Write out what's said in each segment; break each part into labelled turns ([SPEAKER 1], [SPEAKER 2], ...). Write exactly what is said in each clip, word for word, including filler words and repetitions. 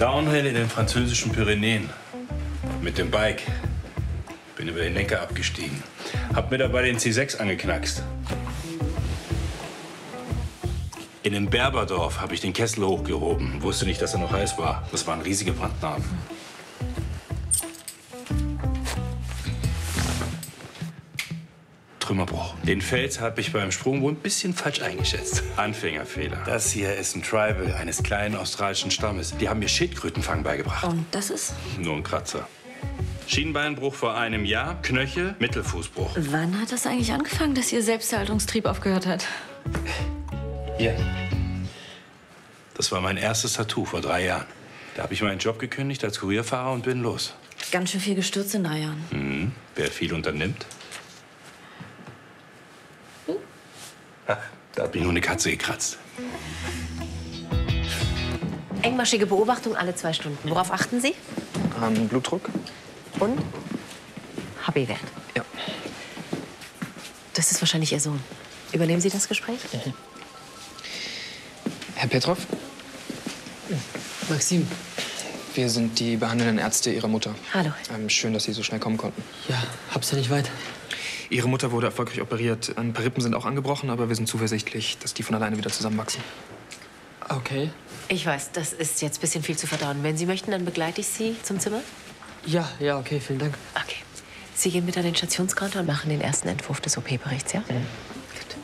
[SPEAKER 1] Downhill in den französischen Pyrenäen. Mit dem Bike. Bin über den Lenker abgestiegen. Hab mir dabei den C sechs angeknackst. In einem Berberdorf habe ich den Kessel hochgehoben. Wusste nicht, dass er noch heiß war. Das waren riesige Brandnarben. Trümmerbruch. Den Fels habe ich beim Sprung wohl ein bisschen falsch eingeschätzt. Anfängerfehler. Das hier ist ein Tribal eines kleinen australischen Stammes. Die haben mir Schildkrötenfang beigebracht.
[SPEAKER 2] Und das ist?
[SPEAKER 1] Nur ein Kratzer. Schienbeinbruch vor einem Jahr, Knöchel, Mittelfußbruch.
[SPEAKER 2] Wann hat das eigentlich angefangen, dass Ihr Selbsterhaltungstrieb aufgehört hat?
[SPEAKER 1] Hier. Das war mein erstes Tattoo vor drei Jahren. Da habe ich meinen Job gekündigt als Kurierfahrer und bin los.
[SPEAKER 2] Ganz schön viel gestürzt in drei Jahren.
[SPEAKER 1] Mhm. Wer viel unternimmt.
[SPEAKER 2] Hm?
[SPEAKER 1] Ach, da hat mich nur eine Katze gekratzt.
[SPEAKER 3] Engmaschige Beobachtung alle zwei Stunden. Worauf achten Sie?
[SPEAKER 4] Ähm, Blutdruck?
[SPEAKER 3] Und? H B-Wert.
[SPEAKER 4] Ja.
[SPEAKER 3] Das ist wahrscheinlich Ihr Sohn. Übernehmen Sie das Gespräch?
[SPEAKER 4] Mhm. Herr Petrov?
[SPEAKER 5] Maxim.
[SPEAKER 4] Wir sind die behandelnden Ärzte Ihrer Mutter.
[SPEAKER 3] Hallo.
[SPEAKER 4] Ähm, schön, dass Sie so schnell kommen konnten.
[SPEAKER 5] Ja, hab's ja nicht weit.
[SPEAKER 4] Ihre Mutter wurde erfolgreich operiert. Ein paar Rippen sind auch angebrochen, aber wir sind zuversichtlich, dass die von alleine wieder zusammenwachsen.
[SPEAKER 5] Okay.
[SPEAKER 3] Ich weiß, das ist jetzt ein bisschen viel zu verdauen. Wenn Sie möchten, dann begleite ich Sie zum Zimmer.
[SPEAKER 5] Ja, ja, okay, vielen Dank.
[SPEAKER 3] Okay. Sie gehen mit an den Stationscounter und machen den ersten Entwurf des O P-Berichts, ja? Mhm. Gut.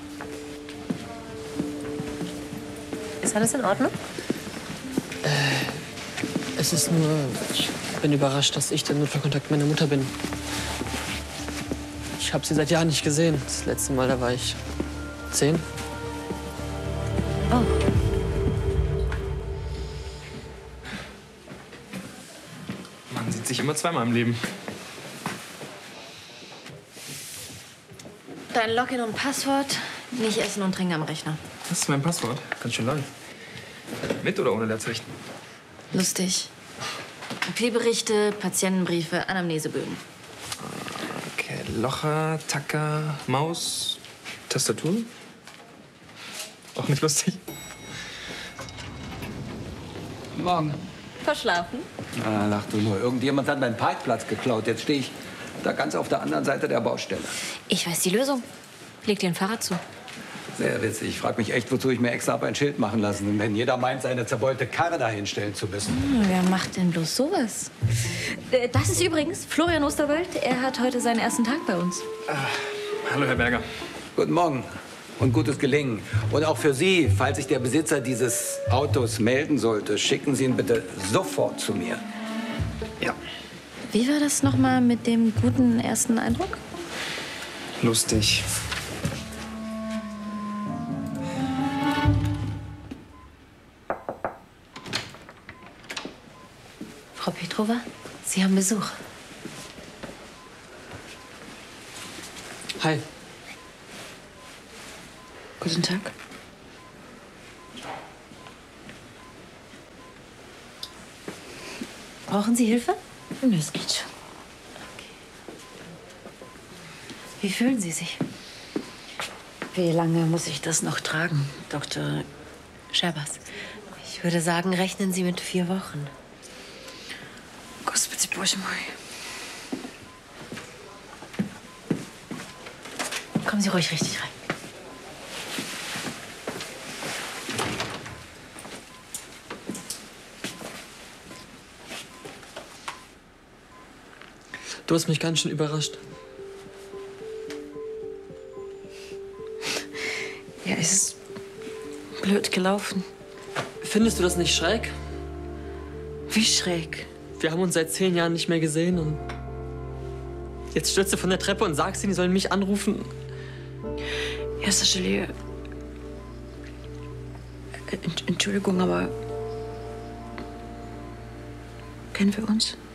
[SPEAKER 3] Ist alles in Ordnung?
[SPEAKER 5] Äh, es ist nur, ich bin überrascht, dass ich der Notfallkontakt meiner Mutter bin. Ich habe sie seit Jahren nicht gesehen. Das letzte Mal, da war ich zehn.
[SPEAKER 3] Oh.
[SPEAKER 4] Man sieht sich immer zweimal im Leben.
[SPEAKER 2] Dein Login und Passwort, nicht essen und trinken am Rechner.
[SPEAKER 4] Das ist mein Passwort. Ganz schön lang. Mit oder ohne Leerzeichen?
[SPEAKER 2] Lustig. O P-Berichte, Patientenbriefe, Anamnesebögen.
[SPEAKER 4] Okay, Locher, Tacker, Maus, Tastatur. Auch nicht lustig.
[SPEAKER 6] Morgen.
[SPEAKER 2] Verschlafen?
[SPEAKER 6] Ah, lach du nur. Irgendjemand hat meinen Parkplatz geklaut. Jetzt stehe ich da ganz auf der anderen Seite der Baustelle.
[SPEAKER 2] Ich weiß die Lösung. Leg dir ein Fahrrad zu.
[SPEAKER 6] Sehr witzig. Ich frage mich echt, wozu ich mir extra hab ein Schild machen lassen, wenn jeder meint, seine zerbeulte Karre dahinstellen zu müssen.
[SPEAKER 2] Hm, wer macht denn bloß sowas? Äh, Das ist übrigens Florian Osterwald. Er hat heute seinen ersten Tag bei uns.
[SPEAKER 4] Ah, hallo, Herr Berger.
[SPEAKER 6] Guten Morgen und gutes Gelingen. Und auch für Sie, falls sich der Besitzer dieses Autos melden sollte, schicken Sie ihn bitte sofort zu mir.
[SPEAKER 4] Ja.
[SPEAKER 2] Wie war das nochmal mit dem guten ersten Eindruck?
[SPEAKER 4] Lustig.
[SPEAKER 3] Frau Petrova, Sie haben Besuch.
[SPEAKER 5] Hi.
[SPEAKER 2] Guten Tag.
[SPEAKER 3] Brauchen Sie Hilfe?
[SPEAKER 2] Nö, es geht schon.
[SPEAKER 3] Wie fühlen Sie sich?
[SPEAKER 2] Wie lange muss ich das noch tragen, Doktor
[SPEAKER 3] Scherbas, ich würde sagen, rechnen Sie mit vier Wochen.
[SPEAKER 2] Господи, боже мой.
[SPEAKER 3] Kommen Sie ruhig richtig rein.
[SPEAKER 5] Du hast mich ganz schön überrascht.
[SPEAKER 2] Ja, es ist blöd gelaufen.
[SPEAKER 5] Findest du das nicht schräg?
[SPEAKER 2] Wie schräg.
[SPEAKER 5] Wir haben uns seit zehn Jahren nicht mehr gesehen und jetzt stürzt du von der Treppe und sagst ihnen, die sollen mich anrufen.
[SPEAKER 2] Ja, Sacheli. Entschuldigung, aber kennen wir uns?